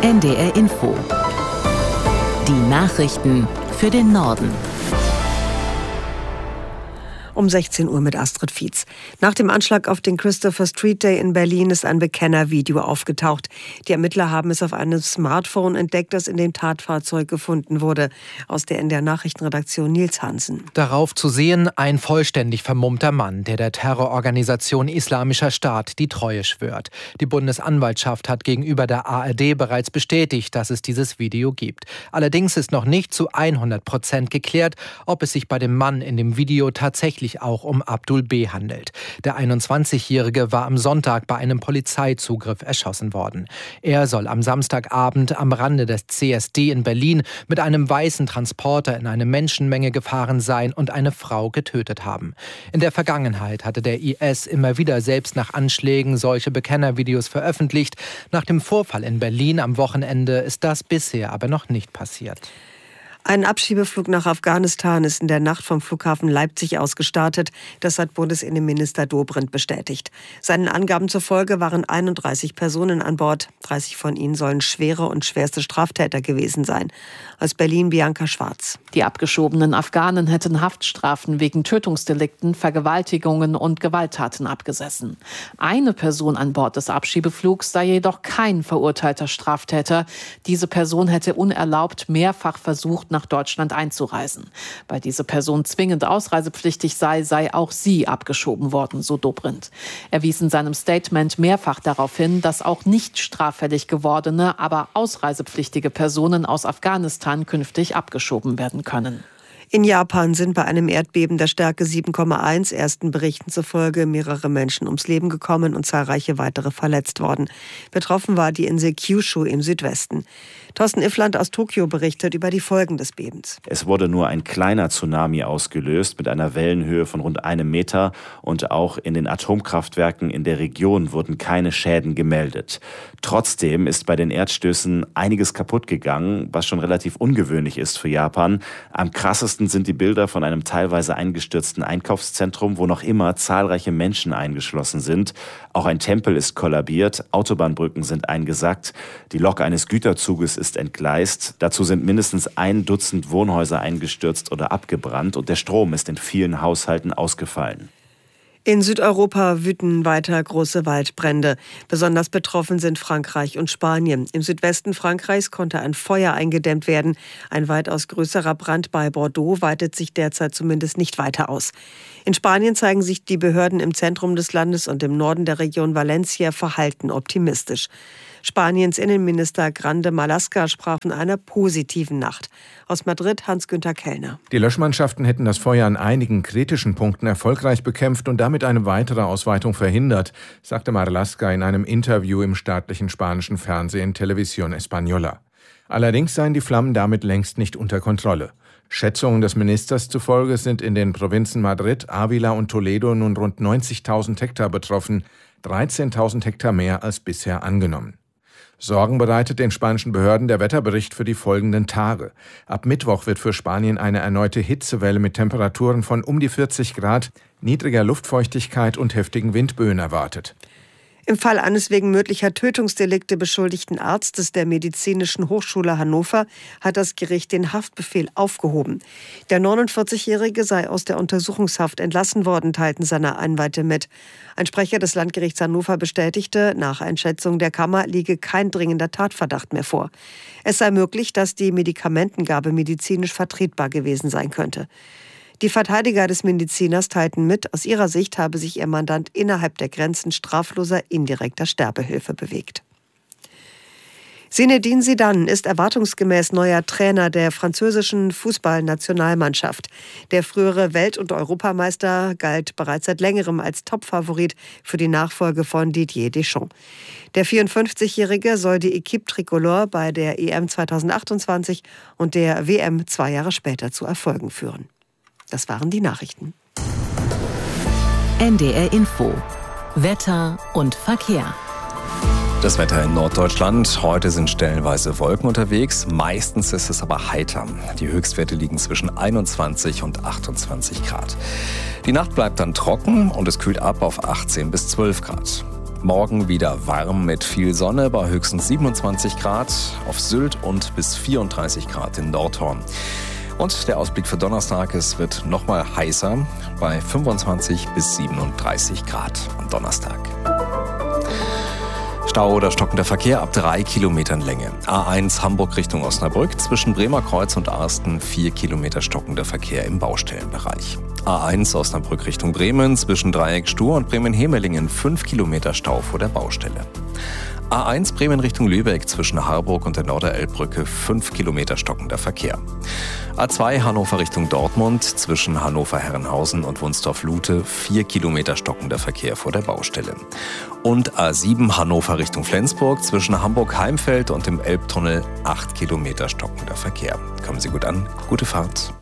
NDR Info. Die Nachrichten für den Norden. Um 16 Uhr mit Astrid Fietz. Nach dem Anschlag auf den Christopher Street Day in Berlin ist ein Bekennervideo aufgetaucht. Die Ermittler haben es auf einem Smartphone entdeckt, das in dem Tatfahrzeug gefunden wurde. Aus der NDR Nachrichtenredaktion Nils Hansen. Darauf zu sehen ein vollständig vermummter Mann, der der Terrororganisation Islamischer Staat die Treue schwört. Die Bundesanwaltschaft hat gegenüber der ARD bereits bestätigt, dass es dieses Video gibt. Allerdings ist noch nicht zu 100% geklärt, ob es sich bei dem Mann in dem Video tatsächlich auch um Abdul B. handelt. Der 21-Jährige war am Sonntag bei einem Polizeizugriff erschossen worden. Er soll am Samstagabend am Rande des CSD in Berlin mit einem weißen Transporter in eine Menschenmenge gefahren sein und eine Frau getötet haben. In der Vergangenheit hatte der IS immer wieder selbst nach Anschlägen solche Bekennervideos veröffentlicht. Nach dem Vorfall in Berlin am Wochenende ist das bisher aber noch nicht passiert. Ein Abschiebeflug nach Afghanistan ist in der Nacht vom Flughafen Leipzig aus gestartet. Das hat Bundesinnenminister Dobrindt bestätigt. Seinen Angaben zufolge waren 31 Personen an Bord. 30 von ihnen sollen schwere und schwerste Straftäter gewesen sein. Aus Berlin Bianca Schwarz. Die abgeschobenen Afghanen hätten Haftstrafen wegen Tötungsdelikten, Vergewaltigungen und Gewalttaten abgesessen. Eine Person an Bord des Abschiebeflugs sei jedoch kein verurteilter Straftäter. Diese Person hätte unerlaubt mehrfach versucht, nach Deutschland einzureisen. Weil diese Person zwingend ausreisepflichtig sei auch sie abgeschoben worden, so Dobrindt. Er wies in seinem Statement mehrfach darauf hin, dass auch nicht straffällig gewordene, aber ausreisepflichtige Personen aus Afghanistan künftig abgeschoben werden können. In Japan sind bei einem Erdbeben der Stärke 7,1 ersten Berichten zufolge mehrere Menschen ums Leben gekommen und zahlreiche weitere verletzt worden. Betroffen war die Insel Kyushu im Südwesten. Thorsten Iffland aus Tokio berichtet über die Folgen des Bebens. Es wurde nur ein kleiner Tsunami ausgelöst mit einer Wellenhöhe von rund 1 Meter und auch in den Atomkraftwerken in der Region wurden keine Schäden gemeldet. Trotzdem ist bei den Erdstößen einiges kaputt gegangen, was schon relativ ungewöhnlich ist für Japan. Am krassesten sind die Bilder von einem teilweise eingestürzten Einkaufszentrum, wo noch immer zahlreiche Menschen eingeschlossen sind. Auch ein Tempel ist kollabiert, Autobahnbrücken sind eingesackt, die Lok eines Güterzuges ist entgleist. Dazu sind mindestens 1 Dutzend Wohnhäuser eingestürzt oder abgebrannt und der Strom ist in vielen Haushalten ausgefallen. In Südeuropa wüten weiter große Waldbrände. Besonders betroffen sind Frankreich und Spanien. Im Südwesten Frankreichs konnte ein Feuer eingedämmt werden. Ein weitaus größerer Brand bei Bordeaux weitet sich derzeit zumindest nicht weiter aus. In Spanien zeigen sich die Behörden im Zentrum des Landes und im Norden der Region Valencia verhalten optimistisch. Spaniens Innenminister Grande Marlaska sprach von einer positiven Nacht. Aus Madrid Hans-Günther Kellner. Die Löschmannschaften hätten das Feuer an einigen kritischen Punkten erfolgreich bekämpft und damit eine weitere Ausweitung verhindert, sagte Marlaska in einem Interview im staatlichen spanischen Fernsehen Televisión Española. Allerdings seien die Flammen damit längst nicht unter Kontrolle. Schätzungen des Ministers zufolge sind in den Provinzen Madrid, Ávila und Toledo nun rund 90.000 Hektar betroffen, 13.000 Hektar mehr als bisher angenommen. Sorgen bereitet den spanischen Behörden der Wetterbericht für die folgenden Tage. Ab Mittwoch wird für Spanien eine erneute Hitzewelle mit Temperaturen von um die 40 Grad, niedriger Luftfeuchtigkeit und heftigen Windböen erwartet. Im Fall eines wegen möglicher Tötungsdelikte beschuldigten Arztes der Medizinischen Hochschule Hannover hat das Gericht den Haftbefehl aufgehoben. Der 49-Jährige sei aus der Untersuchungshaft entlassen worden, teilten seine Anwälte mit. Ein Sprecher des Landgerichts Hannover bestätigte, nach Einschätzung der Kammer liege kein dringender Tatverdacht mehr vor. Es sei möglich, dass die Medikamentengabe medizinisch vertretbar gewesen sein könnte. Die Verteidiger des Mediziners teilten mit, aus ihrer Sicht habe sich ihr Mandant innerhalb der Grenzen strafloser indirekter Sterbehilfe bewegt. Zinedine Zidane ist erwartungsgemäß neuer Trainer der französischen Fußballnationalmannschaft. Der frühere Welt- und Europameister galt bereits seit längerem als Topfavorit für die Nachfolge von Didier Deschamps. Der 54-Jährige soll die Équipe Tricolore bei der EM 2028 und der WM 2 Jahre später zu Erfolgen führen. Das waren die Nachrichten. NDR Info. Wetter und Verkehr. Das Wetter in Norddeutschland. Heute sind stellenweise Wolken unterwegs. Meistens ist es aber heiter. Die Höchstwerte liegen zwischen 21 und 28 Grad. Die Nacht bleibt dann trocken und es kühlt ab auf 18 bis 12 Grad. Morgen wieder warm mit viel Sonne bei höchstens 27 Grad auf Sylt und bis 34 Grad in Nordhorn. Und der Ausblick für Donnerstag, es wird nochmal heißer bei 25 bis 37 Grad am Donnerstag. Stau oder stockender Verkehr ab 3 Kilometern Länge. A1 Hamburg Richtung Osnabrück, zwischen Bremerkreuz und Arsten 4 Kilometer stockender Verkehr im Baustellenbereich. A1 Osnabrück Richtung Bremen, zwischen Dreieck Stur und Bremen-Hemelingen 5 Kilometer Stau vor der Baustelle. A1 Bremen Richtung Lübeck, zwischen Harburg und der Norderelbbrücke 5 Kilometer stockender Verkehr. A2 Hannover Richtung Dortmund, zwischen Hannover-Herrenhausen und Wunsdorf-Lute 4 Kilometer stockender Verkehr vor der Baustelle. Und A7 Hannover Richtung Flensburg, zwischen Hamburg-Heimfeld und dem Elbtunnel 8 Kilometer stockender Verkehr. Kommen Sie gut an, gute Fahrt.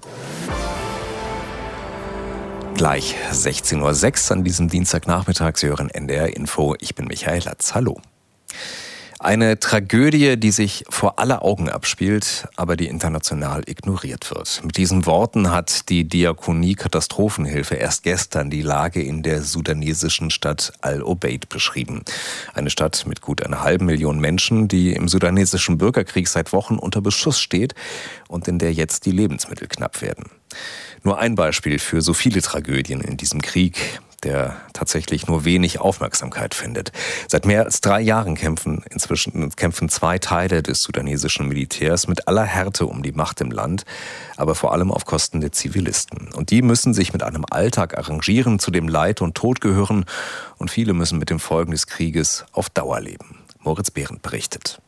Gleich 16:06 Uhr an diesem Dienstagnachmittag. Sie hören NDR Info. Ich bin Michael Latz. Hallo. Eine Tragödie, die sich vor aller Augen abspielt, aber die international ignoriert wird. Mit diesen Worten hat die Diakonie Katastrophenhilfe erst gestern die Lage in der sudanesischen Stadt Al-Obeid beschrieben. Eine Stadt mit gut 1,5 Million Menschen, die im sudanesischen Bürgerkrieg seit Wochen unter Beschuss steht und in der jetzt die Lebensmittel knapp werden. Nur ein Beispiel für so viele Tragödien in diesem Krieg, der tatsächlich nur wenig Aufmerksamkeit findet. Seit mehr als 3 Jahren kämpfen 2 Teile des sudanesischen Militärs mit aller Härte um die Macht im Land, aber vor allem auf Kosten der Zivilisten. Und die müssen sich mit einem Alltag arrangieren, zu dem Leid und Tod gehören, und viele müssen mit den Folgen des Krieges auf Dauer leben. Moritz Behrendt berichtet.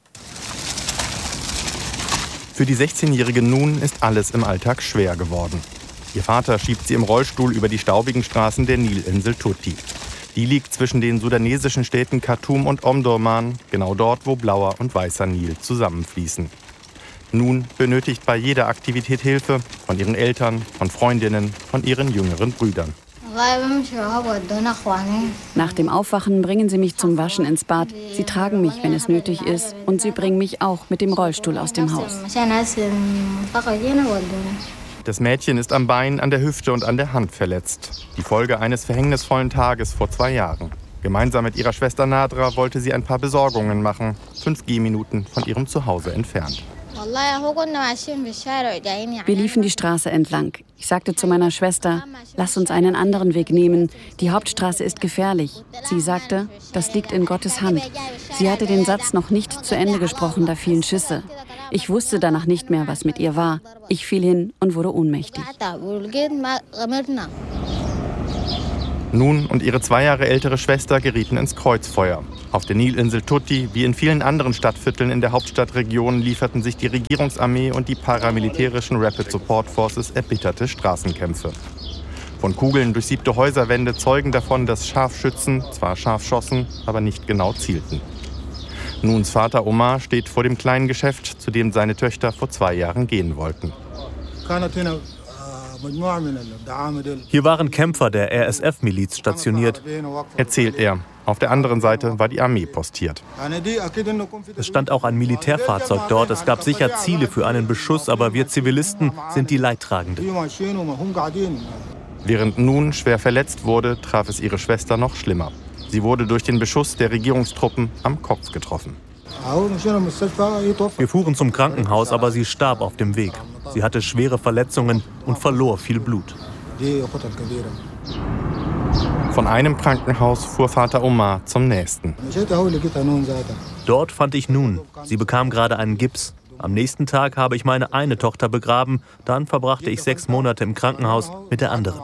Für die 16-jährige Nun ist alles im Alltag schwer geworden. Ihr Vater schiebt sie im Rollstuhl über die staubigen Straßen der Nilinsel Tuti. Die liegt zwischen den sudanesischen Städten Khartoum und Omdurman, genau dort, wo blauer und weißer Nil zusammenfließen. Nun benötigt bei jeder Aktivität Hilfe von ihren Eltern, von Freundinnen, von ihren jüngeren Brüdern. Nach dem Aufwachen bringen sie mich zum Waschen ins Bad. Sie tragen mich, wenn es nötig ist, und sie bringen mich auch mit dem Rollstuhl aus dem Haus. Das Mädchen ist am Bein, an der Hüfte und an der Hand verletzt. Die Folge eines verhängnisvollen Tages vor 2 Jahren. Gemeinsam mit ihrer Schwester Nadra wollte sie ein paar Besorgungen machen, 5 Gehminuten von ihrem Zuhause entfernt. Wir liefen die Straße entlang. Ich sagte zu meiner Schwester, lass uns einen anderen Weg nehmen. Die Hauptstraße ist gefährlich. Sie sagte, das liegt in Gottes Hand. Sie hatte den Satz noch nicht zu Ende gesprochen, da fielen Schüsse. Ich wusste danach nicht mehr, was mit ihr war. Ich fiel hin und wurde ohnmächtig. Nun und ihre 2 Jahre ältere Schwester gerieten ins Kreuzfeuer. Auf der Nilinsel Tuti, wie in vielen anderen Stadtvierteln in der Hauptstadtregion, lieferten sich die Regierungsarmee und die paramilitärischen Rapid Support Forces erbitterte Straßenkämpfe. Von Kugeln durchsiebte Häuserwände zeugen davon, dass Scharfschützen zwar scharf schossen, aber nicht genau zielten. Nuns Vater Omar steht vor dem kleinen Geschäft, zu dem seine Töchter vor 2 Jahren gehen wollten. Hier waren Kämpfer der RSF-Miliz stationiert, erzählt er. Auf der anderen Seite war die Armee postiert. Es stand auch ein Militärfahrzeug dort. Es gab sicher Ziele für einen Beschuss, aber wir Zivilisten sind die Leidtragenden. Während Nun schwer verletzt wurde, traf es ihre Schwester noch schlimmer. Sie wurde durch den Beschuss der Regierungstruppen am Kopf getroffen. Wir fuhren zum Krankenhaus, aber sie starb auf dem Weg. Sie hatte schwere Verletzungen und verlor viel Blut. Von einem Krankenhaus fuhr Vater Omar zum nächsten. Dort fand ich Nun. Sie bekam gerade einen Gips. Am nächsten Tag habe ich meine eine Tochter begraben. Dann verbrachte ich 6 Monate im Krankenhaus mit der anderen.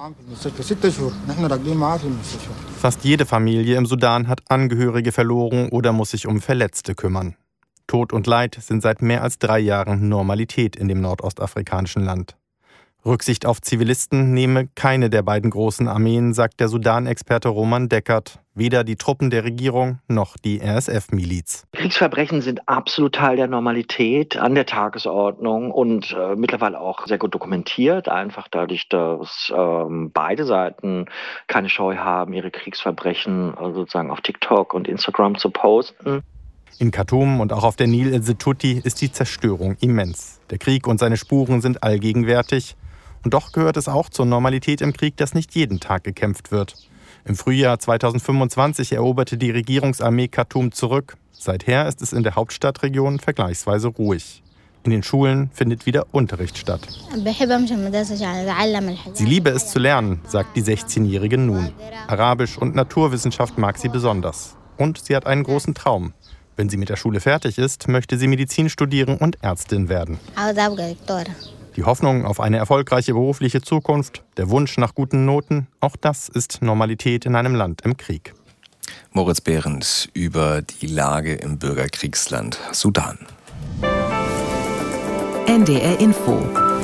Fast jede Familie im Sudan hat Angehörige verloren oder muss sich um Verletzte kümmern. Tod und Leid sind seit mehr als 3 Jahren Normalität in dem nordostafrikanischen Land. Rücksicht auf Zivilisten nehme keine der beiden großen Armeen, sagt der Sudan-Experte Roman Deckert. Weder die Truppen der Regierung noch die RSF-Miliz. Kriegsverbrechen sind absolut Teil der Normalität, an der Tagesordnung und mittlerweile auch sehr gut dokumentiert. Einfach dadurch, dass beide Seiten keine Scheu haben, ihre Kriegsverbrechen sozusagen auf TikTok und Instagram zu posten. In Khartoum und auch auf der Nilinsel Tuti ist die Zerstörung immens. Der Krieg und seine Spuren sind allgegenwärtig. Und doch gehört es auch zur Normalität im Krieg, dass nicht jeden Tag gekämpft wird. Im Frühjahr 2025 eroberte die Regierungsarmee Khartoum zurück. Seither ist es in der Hauptstadtregion vergleichsweise ruhig. In den Schulen findet wieder Unterricht statt. Sie liebe es zu lernen, sagt die 16-jährige Nun. Arabisch und Naturwissenschaft mag sie besonders. Und sie hat einen großen Traum. Wenn sie mit der Schule fertig ist, möchte sie Medizin studieren und Ärztin werden. Die Hoffnung auf eine erfolgreiche berufliche Zukunft, der Wunsch nach guten Noten, auch das ist Normalität in einem Land im Krieg. Moritz Behrendt über die Lage im Bürgerkriegsland Sudan. NDR Info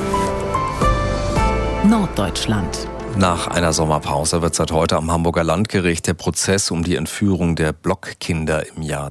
Norddeutschland. Nach einer Sommerpause wird seit heute am Hamburger Landgericht der Prozess um die Entführung der Blockkinder im Jahr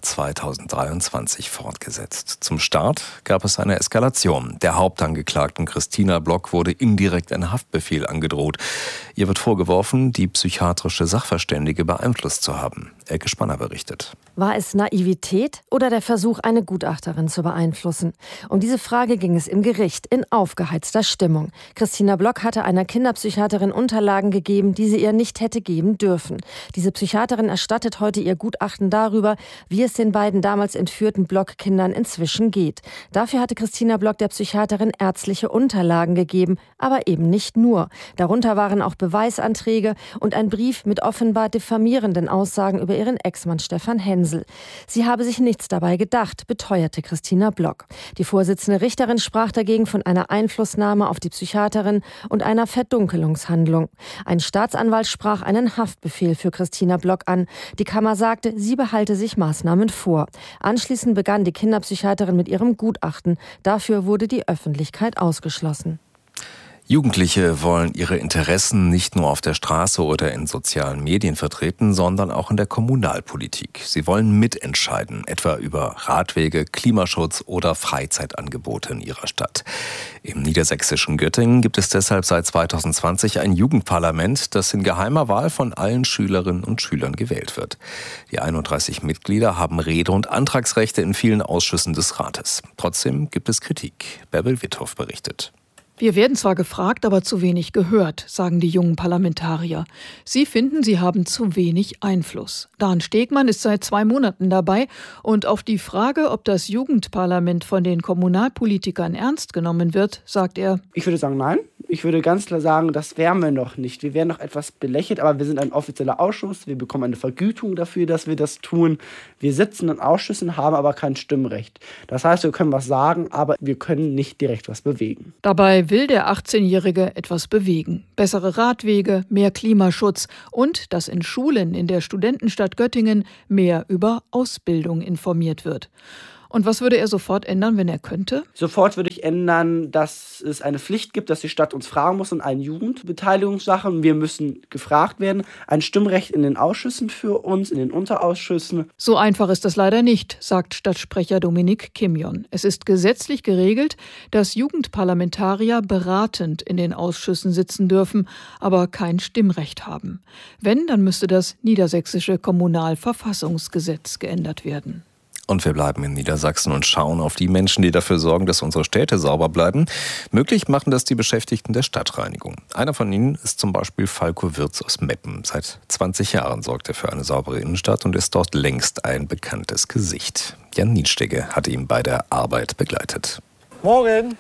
2023 fortgesetzt. Zum Start gab es eine Eskalation. Der Hauptangeklagten Christina Block wurde indirekt ein Haftbefehl angedroht. Ihr wird vorgeworfen, die psychiatrische Sachverständige beeinflusst zu haben. Elke Spanner berichtet. War es Naivität oder der Versuch, eine Gutachterin zu beeinflussen? Um diese Frage ging es im Gericht in aufgeheizter Stimmung. Christina Block hatte einer Kinderpsychiaterin Unterlagen gegeben, die sie ihr nicht hätte geben dürfen. Diese Psychiaterin erstattet heute ihr Gutachten darüber, wie es den beiden damals entführten Block-Kindern inzwischen geht. Dafür hatte Christina Block der Psychiaterin ärztliche Unterlagen gegeben, aber eben nicht nur. Darunter waren auch Beweisanträge und ein Brief mit offenbar diffamierenden Aussagen über ihren Ex-Mann Stefan Hensel. Sie habe sich nichts dabei gedacht, beteuerte Christina Block. Die Vorsitzende Richterin sprach dagegen von einer Einflussnahme auf die Psychiaterin und einer Verdunkelungshandlung. Ein Staatsanwalt sprach einen Haftbefehl für Christina Block an. Die Kammer sagte, sie behalte sich Maßnahmen vor. Anschließend begann die Kinderpsychiaterin mit ihrem Gutachten. Dafür wurde die Öffentlichkeit ausgeschlossen. Jugendliche wollen ihre Interessen nicht nur auf der Straße oder in sozialen Medien vertreten, sondern auch in der Kommunalpolitik. Sie wollen mitentscheiden, etwa über Radwege, Klimaschutz oder Freizeitangebote in ihrer Stadt. Im niedersächsischen Göttingen gibt es deshalb seit 2020 ein Jugendparlament, das in geheimer Wahl von allen Schülerinnen und Schülern gewählt wird. Die 31 Mitglieder haben Rede- und Antragsrechte in vielen Ausschüssen des Rates. Trotzdem gibt es Kritik. Bärbel Witthoff berichtet. Wir werden zwar gefragt, aber zu wenig gehört, sagen die jungen Parlamentarier. Sie finden, sie haben zu wenig Einfluss. Dan Stegmann ist seit 2 Monaten dabei und auf die Frage, ob das Jugendparlament von den Kommunalpolitikern ernst genommen wird, sagt er: Ich würde sagen, nein. Ich würde ganz klar sagen, das wären wir noch nicht. Wir werden noch etwas belächelt, aber wir sind ein offizieller Ausschuss. Wir bekommen eine Vergütung dafür, dass wir das tun. Wir sitzen in Ausschüssen, haben aber kein Stimmrecht. Das heißt, wir können was sagen, aber wir können nicht direkt was bewegen. Dabei will der 18-Jährige etwas bewegen. Bessere Radwege, mehr Klimaschutz und dass in Schulen in der Studentenstadt Göttingen mehr über Ausbildung informiert wird. Und was würde er sofort ändern, wenn er könnte? Sofort würde ich ändern, dass es eine Pflicht gibt, dass die Stadt uns fragen muss in allen Jugendbeteiligungssachen. Wir müssen gefragt werden. Ein Stimmrecht in den Ausschüssen für uns, in den Unterausschüssen. So einfach ist das leider nicht, sagt Stadtsprecher Dominik Kimjon. Es ist gesetzlich geregelt, dass Jugendparlamentarier beratend in den Ausschüssen sitzen dürfen, aber kein Stimmrecht haben. Wenn, dann müsste das niedersächsische Kommunalverfassungsgesetz geändert werden. Und wir bleiben in Niedersachsen und schauen auf die Menschen, die dafür sorgen, dass unsere Städte sauber bleiben. Möglich machen das die Beschäftigten der Stadtreinigung. Einer von ihnen ist zum Beispiel Falco Wirz aus Meppen. Seit 20 Jahren sorgt er für eine saubere Innenstadt und ist dort längst ein bekanntes Gesicht. Jan Nienstege hatte ihn bei der Arbeit begleitet. Morgen.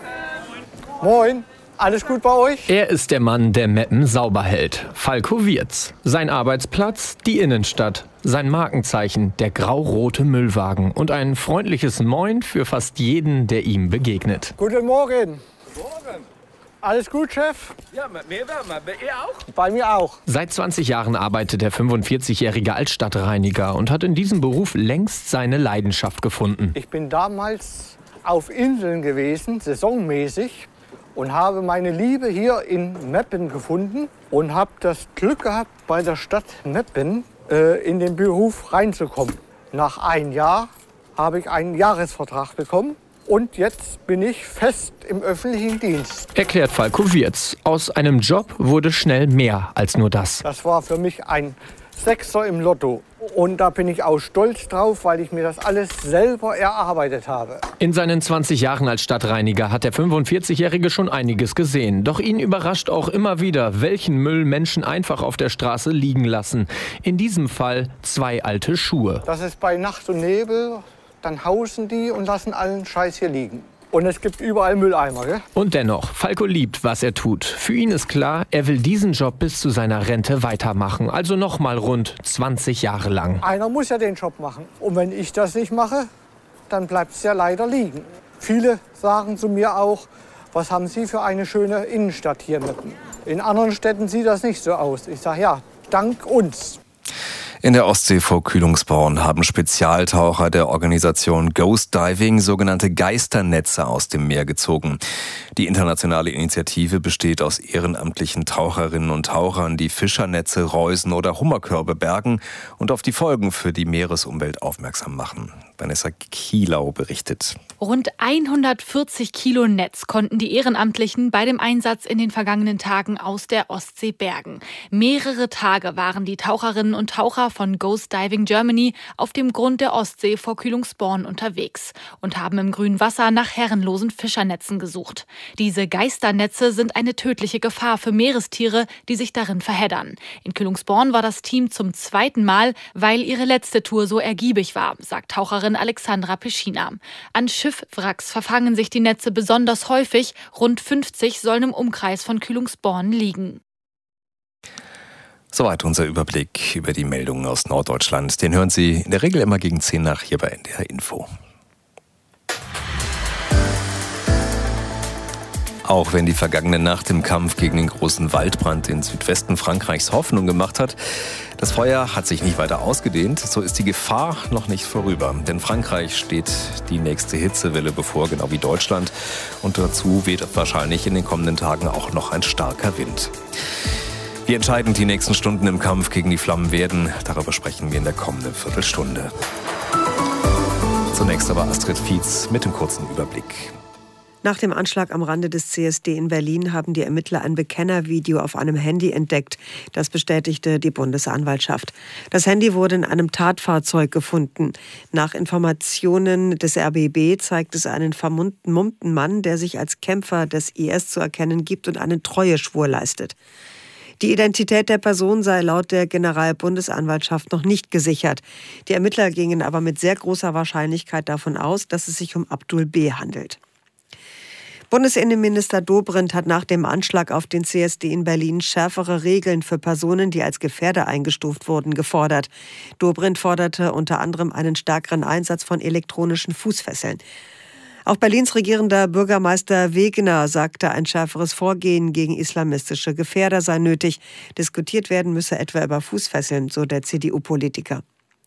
Moin. Alles gut bei euch? Er ist der Mann, der Meppen sauber hält. Falco Wirz. Sein Arbeitsplatz, die Innenstadt. Sein Markenzeichen, der grau-rote Müllwagen. Und ein freundliches Moin für fast jeden, der ihm begegnet. Guten Morgen. Morgen. Alles gut, Chef? Ja, mit mir wärmer. Bei ihr auch? Bei mir auch. Seit 20 Jahren arbeitet der 45-jährige Altstadtreiniger und hat in diesem Beruf längst seine Leidenschaft gefunden. Ich bin damals auf Inseln gewesen, saisonmäßig. Und habe meine Liebe hier in Meppen gefunden und habe das Glück gehabt, bei der Stadt Meppen in den Beruf reinzukommen. Nach 1 Jahr habe ich einen Jahresvertrag bekommen und jetzt bin ich fest im öffentlichen Dienst. Erklärt Falco Wirz. Aus einem Job wurde schnell mehr als nur das. Das war für mich ein Sechser im Lotto. Und da bin ich auch stolz drauf, weil ich mir das alles selber erarbeitet habe. In seinen 20 Jahren als Stadtreiniger hat der 45-Jährige schon einiges gesehen. Doch ihn überrascht auch immer wieder, welchen Müll Menschen einfach auf der Straße liegen lassen. In diesem Fall 2 alte Schuhe. Das ist bei Nacht und Nebel, dann hausen die und lassen allen Scheiß hier liegen. Und es gibt überall Mülleimer, gell? Und dennoch, Falco liebt, was er tut. Für ihn ist klar, er will diesen Job bis zu seiner Rente weitermachen. Also noch mal rund 20 Jahre lang. Einer muss ja den Job machen. Und wenn ich das nicht mache, dann bleibt es ja leider liegen. Viele sagen zu mir auch, was haben Sie für eine schöne Innenstadt hier mitten? In anderen Städten sieht das nicht so aus. Ich sage, ja, dank uns. In der Ostsee vor Kühlungsborn haben Spezialtaucher der Organisation Ghost Diving sogenannte Geisternetze aus dem Meer gezogen. Die internationale Initiative besteht aus ehrenamtlichen Taucherinnen und Tauchern, die Fischernetze, Reusen oder Hummerkörbe bergen und auf die Folgen für die Meeresumwelt aufmerksam machen. Vanessa Kielau berichtet. Rund 140 Kilo Netz konnten die Ehrenamtlichen bei dem Einsatz in den vergangenen Tagen aus der Ostsee bergen. Mehrere Tage waren die Taucherinnen und Taucher von Ghost Diving Germany auf dem Grund der Ostsee vor Kühlungsborn unterwegs und haben im grünen Wasser nach herrenlosen Fischernetzen gesucht. Diese Geisternetze sind eine tödliche Gefahr für Meerestiere, die sich darin verheddern. In Kühlungsborn war das Team zum 2. Mal, weil ihre letzte Tour so ergiebig war, sagt Taucherin Alexandra Peschina. An Schiffwracks verfangen sich die Netze besonders häufig. Rund 50 sollen im Umkreis von Kühlungsborn liegen. Soweit unser Überblick über die Meldungen aus Norddeutschland. Den hören Sie in der Regel immer gegen 10 nach hier bei NDR Info. Auch wenn die vergangene Nacht im Kampf gegen den großen Waldbrand in Südwesten Frankreichs Hoffnung gemacht hat, das Feuer hat sich nicht weiter ausgedehnt, so ist die Gefahr noch nicht vorüber. Denn Frankreich steht die nächste Hitzewelle bevor, genau wie Deutschland. Und dazu weht wahrscheinlich in den kommenden Tagen auch noch ein starker Wind. Wie entscheidend die nächsten Stunden im Kampf gegen die Flammen werden, darüber sprechen wir in der kommenden Viertelstunde. Zunächst aber Astrid Fietz mit dem kurzen Überblick. Nach dem Anschlag am Rande des CSD in Berlin haben die Ermittler ein Bekennervideo auf einem Handy entdeckt. Das bestätigte die Bundesanwaltschaft. Das Handy wurde in einem Tatfahrzeug gefunden. Nach Informationen des RBB zeigt es einen vermummten Mann, der sich als Kämpfer des IS zu erkennen gibt und einen Treueschwur leistet. Die Identität der Person sei laut der Generalbundesanwaltschaft noch nicht gesichert. Die Ermittler gingen aber mit sehr großer Wahrscheinlichkeit davon aus, dass es sich um Abdul B. handelt. Bundesinnenminister Dobrindt hat nach dem Anschlag auf den CSD in Berlin schärfere Regeln für Personen, die als Gefährder eingestuft wurden, gefordert. Dobrindt forderte unter anderem einen stärkeren Einsatz von elektronischen Fußfesseln. Auch Berlins regierender Bürgermeister Wegener sagte, ein schärferes Vorgehen gegen islamistische Gefährder sei nötig. Diskutiert werden müsse etwa über Fußfesseln, so der CDU-Politiker.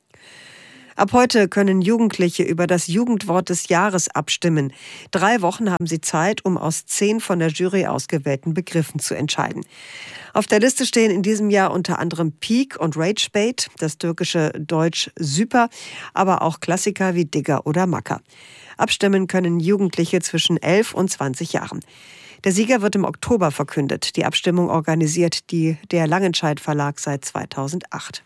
Ab heute können Jugendliche über das Jugendwort des Jahres abstimmen. 3 Wochen haben sie Zeit, um aus 10 von der Jury ausgewählten Begriffen zu entscheiden. Auf der Liste stehen in diesem Jahr unter anderem Peak und Ragebait, das türkische Deutsch Süper, aber auch Klassiker wie Digger oder Macker. Abstimmen können Jugendliche zwischen 11 und 20 Jahren. Der Sieger wird im Oktober verkündet. Die Abstimmung organisiert der Langenscheidt Verlag seit 2008.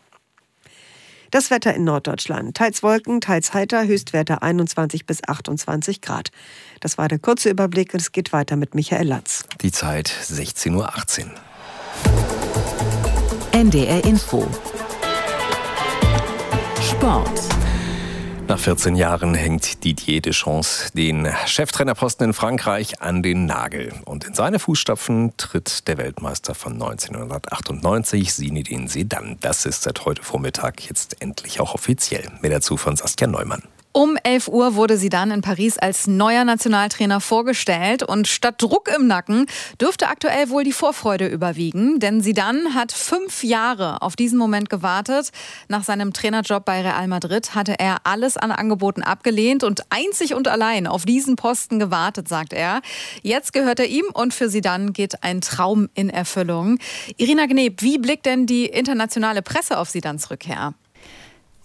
Das Wetter in Norddeutschland. Teils Wolken, teils heiter, Höchstwerte 21 bis 28 Grad. Das war der kurze Überblick und es geht weiter mit Michael Latz. Die Zeit 16:18 Uhr. NDR Info. Sport. Nach 14 Jahren hängt Didier Deschamps den Cheftrainerposten in Frankreich an den Nagel. Und in seine Fußstapfen tritt der Weltmeister von 1998, Zinedine Zidane. Das ist seit heute Vormittag jetzt endlich auch offiziell. Mehr dazu von Saskia Neumann. Um 11 Uhr wurde Zidane in Paris als neuer Nationaltrainer vorgestellt. Und statt Druck im Nacken dürfte aktuell wohl die Vorfreude überwiegen. Denn Zidane hat 5 Jahre auf diesen Moment gewartet. Nach seinem Trainerjob bei Real Madrid hatte er alles an Angeboten abgelehnt und einzig und allein auf diesen Posten gewartet, sagt er. Jetzt gehört er ihm und für Zidane geht ein Traum in Erfüllung. Irina Gneb, wie blickt denn die internationale Presse auf Zidanes Rückkehr?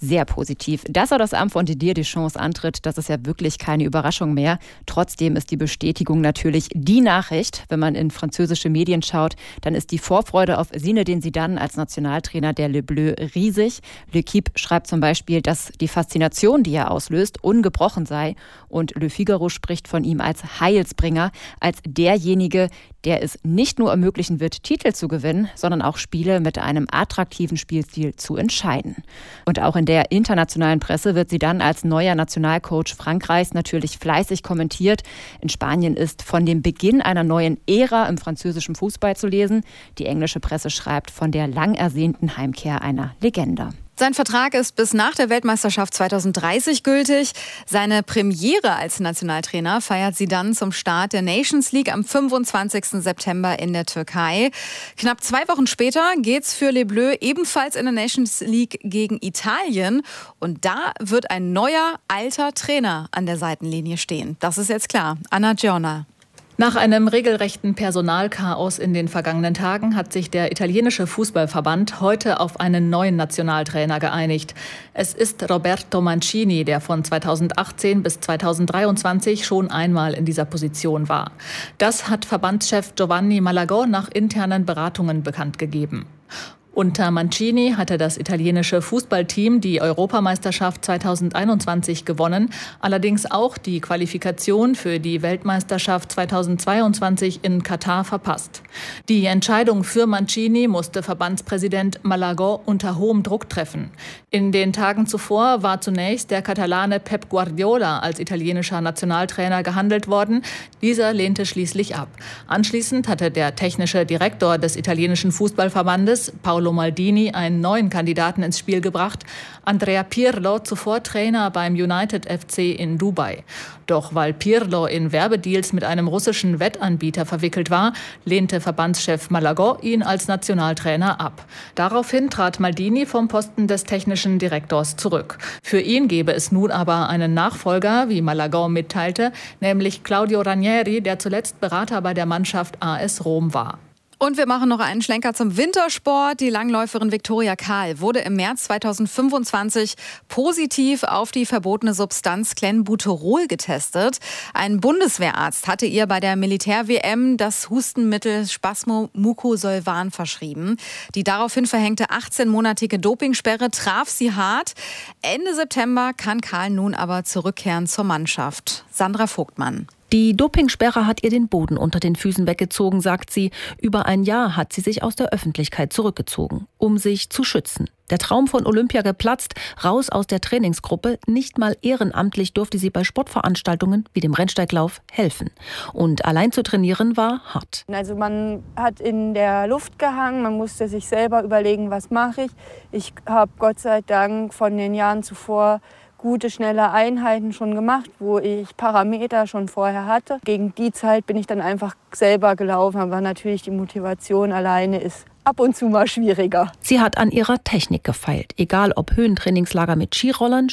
sehr positiv. Dass er das Amt von Didier Deschamps antritt, das ist ja wirklich keine Überraschung mehr. Trotzdem ist die Bestätigung natürlich die Nachricht. Wenn man in französische Medien schaut, dann ist die Vorfreude auf Zinedine Zidane als Nationaltrainer der Les Bleus riesig. L'Équipe schreibt zum Beispiel, dass die Faszination, die er auslöst, ungebrochen sei. Und Le Figaro spricht von ihm als Heilsbringer, als derjenige, der es nicht nur ermöglichen wird, Titel zu gewinnen, sondern auch Spiele mit einem attraktiven Spielstil zu entscheiden. Und auch in der internationalen Presse wird sie dann als neuer Nationalcoach Frankreichs natürlich fleißig kommentiert. In Spanien ist von dem Beginn einer neuen Ära im französischen Fußball zu lesen. Die englische Presse schreibt von der lang ersehnten Heimkehr einer Legende. Sein Vertrag ist bis nach der Weltmeisterschaft 2030 gültig. Seine Premiere als Nationaltrainer feiert sie dann zum Start der Nations League am 25. September in der Türkei. Knapp 2 Wochen später geht's für Les Bleus ebenfalls in der Nations League gegen Italien. Und da wird ein neuer, alter Trainer an der Seitenlinie stehen. Das ist jetzt klar. Anna Giorna. Nach einem regelrechten Personalchaos in den vergangenen Tagen hat sich der italienische Fußballverband heute auf einen neuen Nationaltrainer geeinigt. Es ist Roberto Mancini, der von 2018 bis 2023 schon einmal in dieser Position war. Das hat Verbandschef Giovanni Malagò nach internen Beratungen bekannt gegeben. Unter Mancini hatte das italienische Fußballteam die Europameisterschaft 2021 gewonnen, allerdings auch die Qualifikation für die Weltmeisterschaft 2022 in Katar verpasst. Die Entscheidung für Mancini musste Verbandspräsident Malagò unter hohem Druck treffen. In den Tagen zuvor war zunächst der Katalane Pep Guardiola als italienischer Nationaltrainer gehandelt worden. Dieser lehnte schließlich ab. Anschließend hatte der technische Direktor des italienischen Fußballverbandes, Paolo Maldini, einen neuen Kandidaten ins Spiel gebracht, Andrea Pirlo, zuvor Trainer beim United FC in Dubai. Doch weil Pirlo in Werbedeals mit einem russischen Wettanbieter verwickelt war, lehnte Verbandschef Malagò ihn als Nationaltrainer ab. Daraufhin trat Maldini vom Posten des technischen Direktors zurück. Für ihn gäbe es nun aber einen Nachfolger, wie Malagò mitteilte, nämlich Claudio Ranieri, der zuletzt Berater bei der Mannschaft AS Rom war. Und wir machen noch einen Schlenker zum Wintersport. Die Langläuferin Viktoria Kahl wurde im März 2025 positiv auf die verbotene Substanz Clenbuterol getestet. Ein Bundeswehrarzt hatte ihr bei der Militär-WM das Hustenmittel Spasmo-Mucosolvan verschrieben. Die daraufhin verhängte 18-monatige Dopingsperre traf sie hart. Ende September kann Kahl nun aber zurückkehren zur Mannschaft. Sandra Vogtmann. Die Dopingsperre hat ihr den Boden unter den Füßen weggezogen, sagt sie. Über ein Jahr hat sie sich aus der Öffentlichkeit zurückgezogen, um sich zu schützen. Der Traum von Olympia geplatzt, raus aus der Trainingsgruppe. Nicht mal ehrenamtlich durfte sie bei Sportveranstaltungen wie dem Rennsteiglauf helfen. Und allein zu trainieren war hart. Also man hat in der Luft gehangen, man musste sich selber überlegen, was mache ich. Ich habe Gott sei Dank von den Jahren zuvor gute, schnelle Einheiten schon gemacht, wo ich Parameter schon vorher hatte. Gegen die Zeit bin ich dann einfach selber gelaufen, aber natürlich die Motivation alleine ist ab und zu mal schwieriger. Sie hat an ihrer Technik gefeilt, egal ob Höhentrainingslager mit Skirollern,